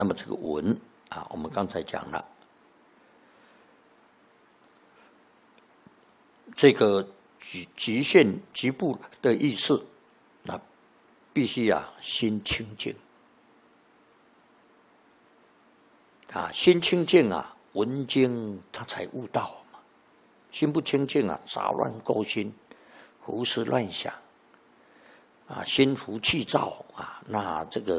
那么这个文啊，我们刚才讲了，这个局限局部的意思，那必须心清净啊，心清净啊，闻经他才悟道嘛。心不清净啊，杂乱勾心，胡思乱想啊，心浮气躁啊，那这个